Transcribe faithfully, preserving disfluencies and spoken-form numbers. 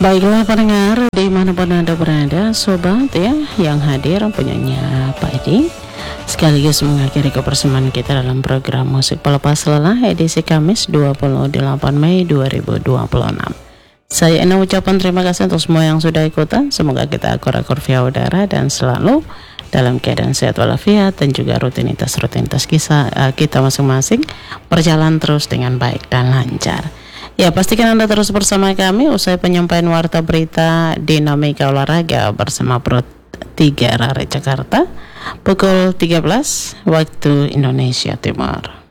Baiklah pendengar dimanapun Anda berada, sobat ya yang hadir penyanyi Pak Edi sekaligus mengakhiri kebersamaan kita dalam program Musik Pelepas Lelah edisi Kamis dua puluh delapan Mei dua ribu dua puluh enam. Saya Ena ucapkan terima kasih untuk semua yang sudah ikutan. Semoga kita akur-akur via udara dan selalu dalam keadaan sehat walafiat, dan juga rutinitas-rutinitas kisah uh, kita masing-masing berjalan terus dengan baik dan lancar. Ya, pastikan Anda terus bersama kami usai penyampaian warta berita dinamika olahraga bersama Pro tiga Rare Jakarta pukul tiga belas waktu Indonesia Timur.